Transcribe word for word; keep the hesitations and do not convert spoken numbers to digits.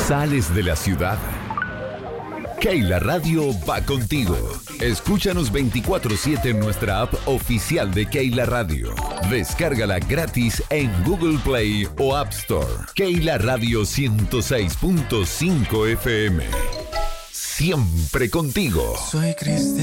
Sales de la ciudad. Keila Radio va contigo. Escúchanos veinticuatro siete en nuestra app oficial de Keila Radio. Descárgala gratis en Google Play o App Store. Keila Radio ciento seis punto cinco F M. Siempre contigo. Soy Cristian.